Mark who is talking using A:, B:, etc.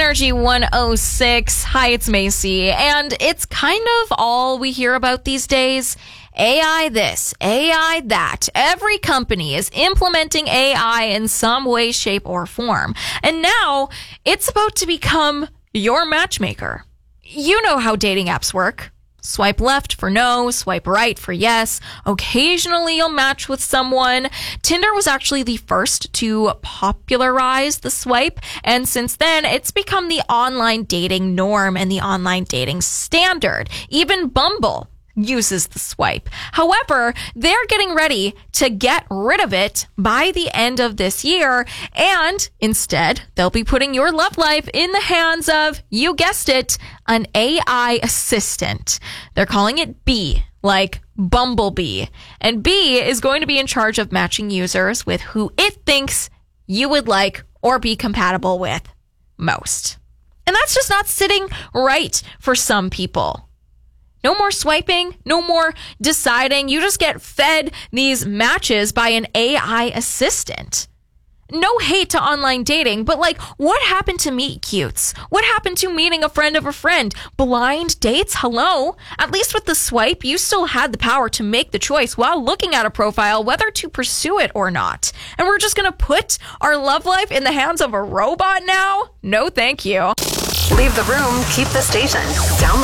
A: Energy 106. Hi, it's Macy. And it's kind of all we hear about these days. AI this, AI that. Every company is implementing AI in some way, shape, or form. And now it's about to become your matchmaker. You know how dating apps work. Swipe left for no, swipe right for yes. Occasionally you'll match with someone. Tinder was actually the first to popularize the swipe, and since then it's become the online dating norm and the online dating standard. Even Bumble uses the swipe. However, they're getting ready to get rid of it by the end of this year, and instead, they'll be putting your love life in the hands of, you guessed it, an AI assistant. They're calling it Bee, like Bumblebee. And Bee is going to be in charge of matching users with who it thinks you would like or be compatible with most. And that's just not sitting right for some people. No more swiping, no more deciding. You just get fed these matches by an AI assistant. No hate to online dating, but what happened to meet cutes? What happened to meeting a friend of a friend? Blind dates? Hello? At least with the swipe, you still had the power to make the choice while looking at a profile whether to pursue it or not. And we're just going to put our love life in the hands of a robot now? No, thank you.
B: Leave the room, keep the station. Download